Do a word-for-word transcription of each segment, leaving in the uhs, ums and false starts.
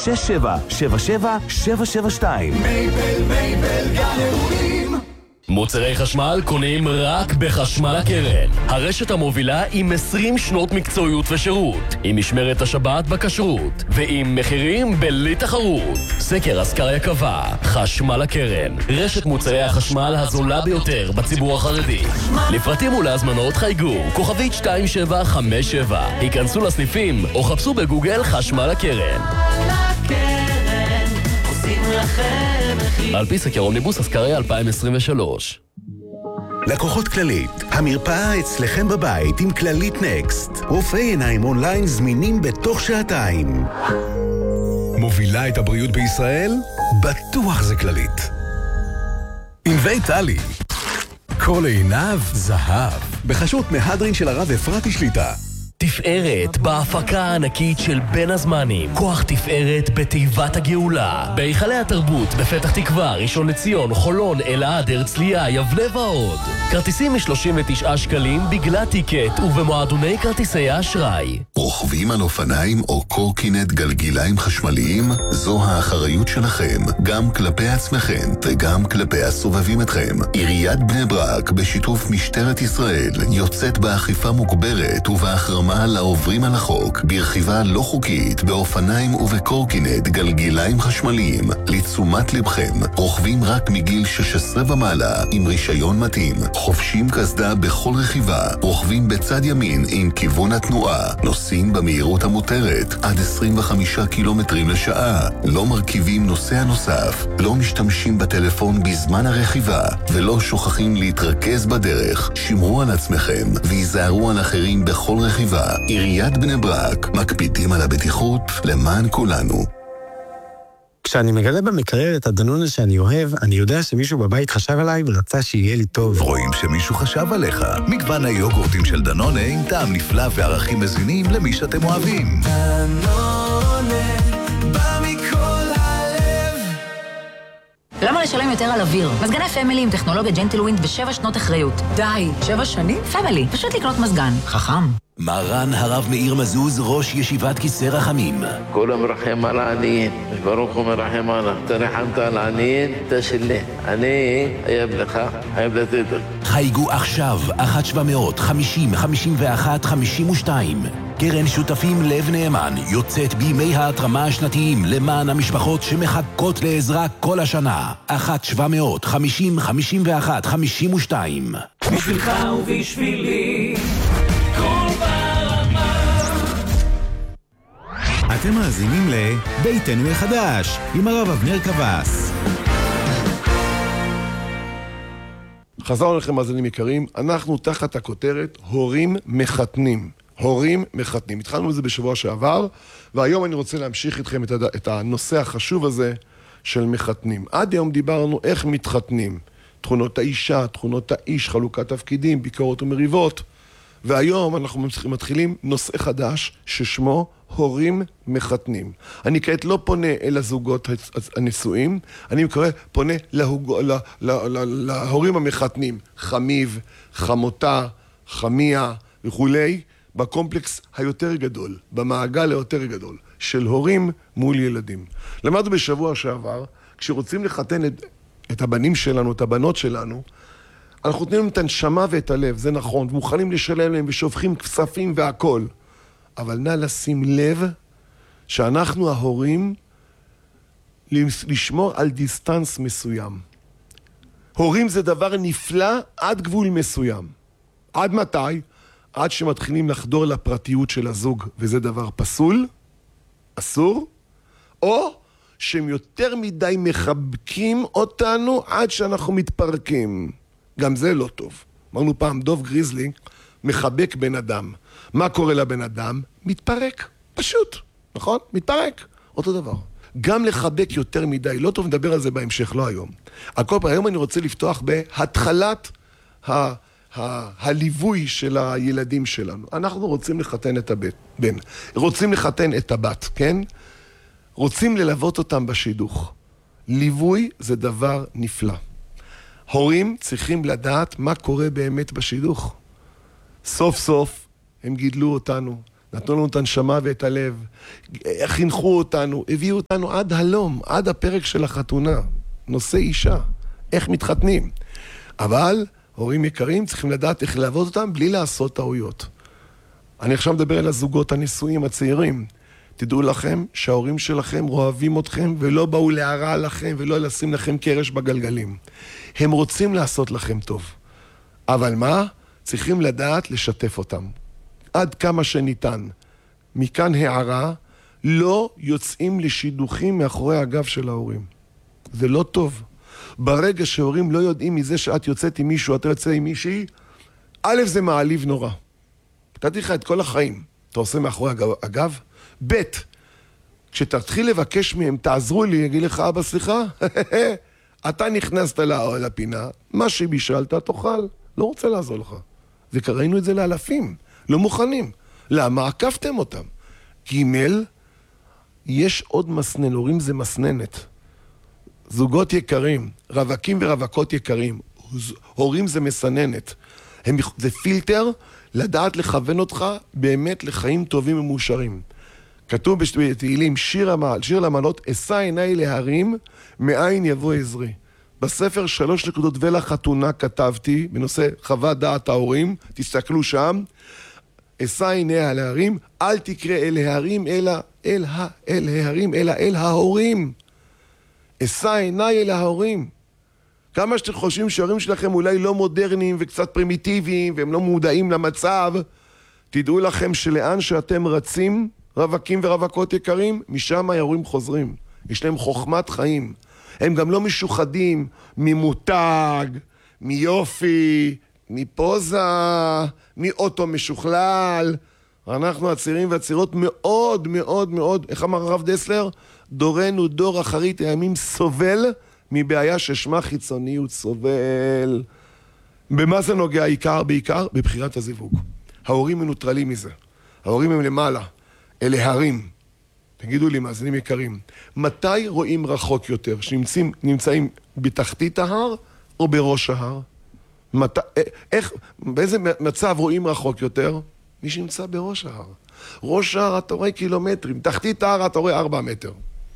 שש שבע שבע שבע שבע שבע שתיים. מייבל, מייבל, גן אירועים. מוצרי חשמל קונים רק בחשמל הקרן. הרשת המובילה עם עשרים שנות מקצועיות ושירות, עם משמרת השבת בכשרות, ועם מחירים בלי תחרות. סקר אסקריה קבע, חשמל הקרן, רשת מוצרי החשמל הזולה ביותר בציבור החרדי. לפרטים ולהזמנות חייגו, כוכבית שתיים שבע חמש שבע. היכנסו לסניפים או חפשו בגוגל חשמל הקרן. על פי סקר אומניבוס אסקריה אלפיים עשרים ושלוש. לקוחות כללית, המרפאה אצלכם בבית עם כללית נקסט. רופאי עיניים אונליין זמינים בתוך שעתיים. מובילה את הבריאות בישראל? בטוח זה כללית. עם ויטלי. כל עיניו זהב. בחשות מהדרין של הרב אפרתי שליטה. תפארת בהפקה הענקית של בין הזמנים. כוח תפארת בתיבת הגאולה. בהיכלי התרבות בפתח תקווה, ראשון לציון, חולון, אלעד, הרצליה, יבנה ועוד. כרטיסים מ-שלושים ותשעה שקלים בגלל טיקט ובמועדוני כרטיסי האשראי. רוכבים על אופניים או קורקינט גלגיליים חשמליים? זו האחריות שלכם, גם כלפי עצמכם וגם כלפי הסובבים אתכם. עיריית בני ברק בשיתוף משטרת ישראל יוצאת באכיפה מוגברת ובהחרמה לעוברים על החוק ברכיבה לא חוקית באופניים ובקורקינט גלגיליים חשמליים. לתשומת לבכם, רוכבים רק מגיל שש עשרה ומעלה עם רישיון מתאים, חובשים קסדה בכל רכיבה, רוכבים בצד ימין עם כיוון התנועה, נוסעים במהירות המותרת עד עשרים וחמישה קילומטרים לשעה, לא מרכיבים נוסע נוסף, לא משתמשים בטלפון בזמן הרכיבה ולא שוכחים להתרכז בדרך. שמרו על עצמכם ויזהרו על אחרים בכל רכיבה. עיריית בני ברק, מקפידים על הבטיחות למען כולנו. כשאני מגלה במקרר את הדנונה שאני אוהב, אני יודע שמישהו בבית חשב עליי ורצה שיהיה לי טוב. רואים שמישהו חשב עליך. מגוון היוגורטים של דנונה עם טעם נפלא וערכים מזינים למי שאתם אוהבים. דנונה, בא מכל הלב. למה לשלם יותר על אוויר? מזגני פמילי עם טכנולוגיה ג'נטלווינד בשבע שנות אחריות. די, שבע שנים? פמילי, פשוט לקנות מזגן. חכם. מרן הרב מאיר מזוז, ראש ישיבת כיסא רחמים. כל המרחם על העניים, ברוך הוא מרחם עליו. תרחמת על העניים, תשלה. אני חייב לך, חייב לתת. חייגו עכשיו, אחת שבע מאות חמישים חמישים ואחת חמישים ושתיים. קרן שותפים לב נאמן יוצאת בימי ההתרמה השנתיים למען המשפחות שמחכות לעזרה כל השנה. אחת שבע מאות חמישים חמישים ואחת חמישים ושתיים. בשבילך ובשבילי. אתם מאזינים לביתנו החדש עם הרב אבנר קבס. חזרנו לכם מאזינים יקרים, אנחנו תחת הכותרת הורים מחתנים. הורים מחתנים. התחלנו בזה בשבוע שעבר, והיום אני רוצה להמשיך איתכם את, הד... את הנושא החשוב הזה של מחתנים. עד היום דיברנו איך מתחתנים. תכונות האישה, תכונות האיש, חלוקת תפקידים, ביקורות ומריבות. והיום אנחנו מתחילים נושא חדש ששמו הורים מחתנים. אני כעת לא פונה אל הזוגות הנשואים, אני מקרא, פונה להוג... לה... לה... לה... להורים המחתנים, חמיב, חמותה, חמיה וכולי, בקומפלקס היותר גדול, במעגל היותר גדול, של הורים מול ילדים. למדנו בשבוע שעבר, כשרוצים לחתן את, את הבנים שלנו, את הבנות שלנו, אנחנו נותנים להם את הנשמה ואת הלב, זה נכון, ומוכנים לשלם להם ושופכים כספים והכל. אבל נא לשים לב שאנחנו ההורים לשמור על דיסטנס מסוים. הורים זה דבר נפלא עד גבול מסוים. עד מתי? עד שמתחילים לחדור לפרטיות של הזוג, וזה דבר פסול, אסור, או שהם יותר מדי מחבקים אותנו עד שאנחנו מתפרקים. גם זה לא טוב. אמרנו פעם, דוב גריזלי מחבק בן אדם. מה קורה לבן אדם? מתפרק. פשוט, נכון? מתפרק. אותו דבר. גם לחבק יותר מדי, לא טוב, נדבר על זה בהמשך, לא היום. על כל פעם, היום אני רוצה לפתוח בהתחלת ה... ה... הליווי של הילדים שלנו. אנחנו רוצים לחתן את הבן. רוצים לחתן את הבת, כן? רוצים ללוות אותם בשידוך. ליווי זה דבר נפלא. הורים צריכים לדעת מה קורה באמת בשידוך. סוף סוף הם גידלו אותנו, נתנו לנו את הנשמה ואת הלב, חינכו אותנו, הביאו אותנו עד הלום, עד הפרק של החתונה, נושא אישה, איך מתחתנים. אבל הורים יקרים צריכים לדעת איך לעבוד אותם בלי לעשות טעויות. אני עכשיו מדבר על הזוגות הנשואים הצעירים. תדעו לכם שההורים שלכם אוהבים אתכם ולא באו להרע לכם ולא לשים לכם קרש בגלגלים. הם רוצים לעשות לכם טוב. אבל מה? צריכים לדעת לשתף אותם. עד כמה שניתן. מכאן הערה, לא יוצאים לשידוכים מאחורי הגב של ההורים. זה לא טוב. ברגע שההורים לא יודעים מזה שאת יוצאת עם מישהו, אתה יוצא עם מישהי, א' זה מעליב נורא. קראתי לך את כל החיים. אתה עושה מאחורי הגב? ב' כשתתחיל לבקש מהם, תעזרו לי, יגיד לך, אבא סליחה, אתה נכנסת לפינה, מה שבישלת תאכל, לא רוצה לעזור לך. זה קראינו את זה לאלפים, לא מוכנים. למה? עקפתם אותם. ג' יש עוד מסנן, הורים זה מסננת. זוגות יקרים, רווקים ורווקות יקרים, הורים זה מסננת. הם, זה פילטר לדעת לכוון אותך באמת לחיים טובים ומאושרים. כתוב בתהילים, שיר המעל, שיר למעלות, אשא עיניי להרים, מאין יבוא עזרי. בספר שלוש נקודות ולחתונה כתבתי, בנושא חוות דעת ההורים, תסתכלו שם, אשא עיניה להרים, אל תקרא אל ההרים, אלא אל, ה, אל ההרים, אלא אל ההורים. אשא עיניי אל ההורים. כמה שאתם חושבים שההורים שלכם אולי לא מודרניים וקצת פרימיטיביים, והם לא מודעים למצב, תדעו לכם שלאן שאתם רצים, רווקים ורווקות יקרים, משם ההורים חוזרים. יש להם חוכמת חיים. הם גם לא משוחדים ממותג, מיופי, מפוזה, מאוטו משוכלל. אנחנו הצעירים והצעירות מאוד מאוד מאוד, איך אמר הרב דסלר? דורנו דור אחרית הימים סובל מבעיה ששמה חיצוניות סובל. במה זה נוגע עיקר בעיקר? בבחירת הזיווג. ההורים מנוטרלים מזה. ההורים הם למעלה. אלה הרים. תגידו לי, מאזינים יקרים, מתי רואים רחוק יותר? שנמצאים נמצאים בתחתית ההר או בראש ההר? מת... איך, באיזה מצב רואים רחוק יותר? מי שנמצא בראש ההר. ראש ההר אתה רואה קילומטרים, תחתית ההר אתה רואה ארבע מטר.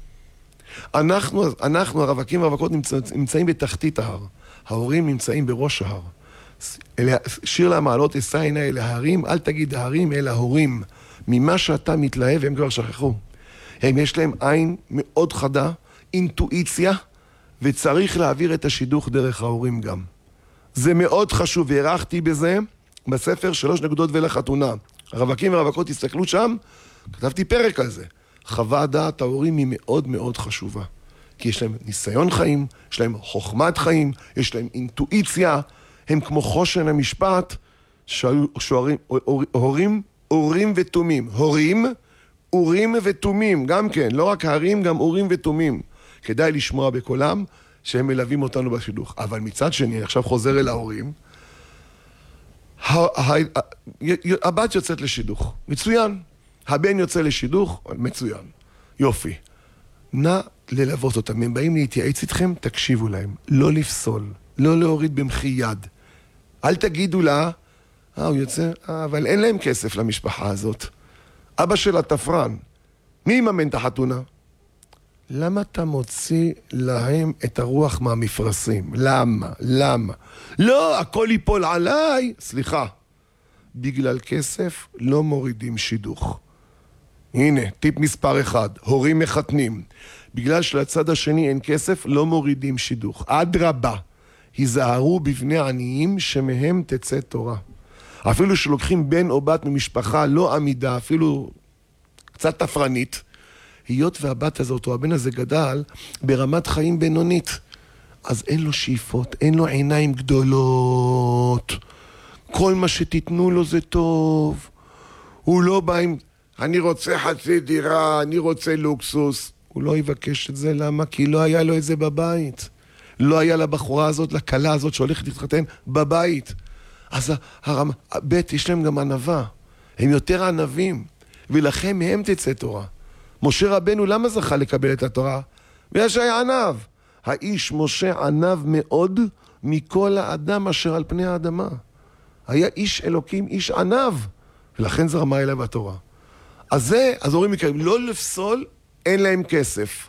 אנחנו, אנחנו הרווקים והרווקות נמצא, נמצאים בתחתית ההר. ההורים נמצאים בראש ההר. אלה, שיר למעלות אשא עיניי אל ההרים, אל תגיד ההרים אלא הורים. ממה שאתה מתלהב הם כבר שכחו. הם יש להם עין מאוד חדה, אינטואיציה, וצריך להעביר את השידוך דרך ההורים גם. זה מאוד חשוב, והערכתי בזה בספר שלוש נקודות ולחתונה. הרווקים והרווקות תסתכלו שם, כתבתי פרק על זה. חוות דעת ההורים היא מאוד מאוד חשובה. כי יש להם ניסיון חיים, יש להם חוכמת חיים, יש להם אינטואיציה, הם כמו חושן המשפט, שהורים, הורים, הורים ותומים. הורים, אורים ותומים, גם כן, לא רק הרים, גם אורים ותומים. כדאי לשמוע בקולם שהם מלווים אותנו בשידוך. אבל מצד שני, אני עכשיו חוזר אל ההורים, הבת יוצאת לשידוך, מצוין. הבן יוצא לשידוך, מצוין. יופי. נא ללוות אותם. הם באים להתייעץ איתכם, תקשיבו להם. לא לפסול, לא להוריד במחי יד. אל תגידו לה, אה, הוא יוצא, אה, אבל אין להם כסף למשפחה הזאת. אבא שלה תפרן. מי יממן את החתונה? למה אתה מוציא להם את הרוח מהמפרסים? למה? למה? לא, הכל ייפול עליי. סליחה. בגלל כסף לא מורידים שידוך. הנה, טיפ מספר אחד. הורים מחתנים. בגלל שלצד השני אין כסף, לא מורידים שידוך. עד רבה. היזהרו בבני עניים שמהם תצא תורה. אפילו שלוקחים בן או בת ממשפחה לא עמידה, אפילו קצת תפרנית, היות והבת הזאת או הבן הזה גדל ברמת חיים בינונית, אז אין לו שאיפות, אין לו עיניים גדולות, כל מה שתיתנו לו זה טוב, הוא לא בא עם, אני רוצה חצי דירה, אני רוצה לוקסוס, הוא לא יבקש את זה, למה? כי לא היה לו את זה בבית, לא היה לבחורה הזאת, לקלה הזאת שהולכת להתחתן בבית. אז הרמה, בית, יש להם גם ענבה, הם יותר ענבים, ולכן מהם תצא תורה. משה רבנו למה זכה לקבל את התורה? בגלל שהיה ענב. האיש משה ענב מאוד מכל האדם אשר על פני האדמה. היה איש אלוקים, איש ענב, ולכן זרמה אליו התורה. אז זה, אז הורים יקרים, לא לפסול, אין להם כסף.